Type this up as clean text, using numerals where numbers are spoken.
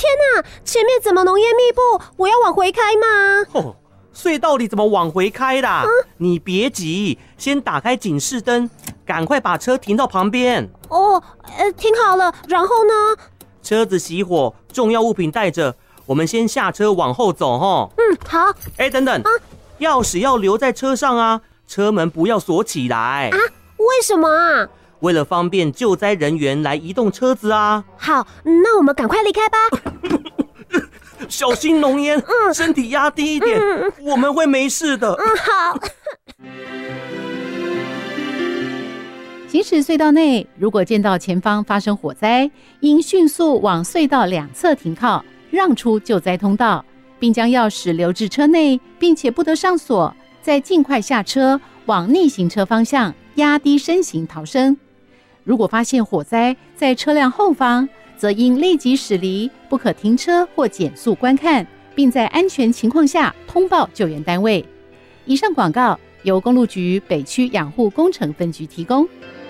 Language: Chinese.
天哪，前面怎么浓烟密布？我要往回开吗？ 隧道里怎么往回开啦？你别急，先打开警示灯，赶快把车停到旁边。 停好了，然后呢？ 车子熄火，重要物品带着，我们先下车往后走齁。 好。 等等，钥匙要留在车上啊，车门不要锁起来。 为什么啊？ 为了方便救灾人员来移动车子啊。 好，那我们赶快离开吧。 小心浓烟，身体压低一点，我们会没事的。 好。 行驶隧道内，如果见到前方发生火灾，应迅速往隧道两侧停靠，让出救灾通道，并将钥匙留至车内，并且不得上锁，再尽快下车往逆行车方向压低身形逃生。如果发现火灾在车辆后方，则应立即驶离，不可停车或减速观看，并在安全情况下通报救援单位。以上广告由公路局北区养护工程分局提供。